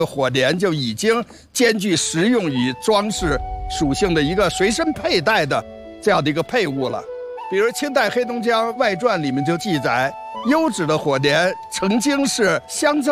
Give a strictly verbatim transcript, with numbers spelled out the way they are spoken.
火镰就已经兼具实用与装饰属性的一个随身佩戴的这样的一个配物了。比如清代黑龙江外传里面就记载，优质的火镰曾经是乡镇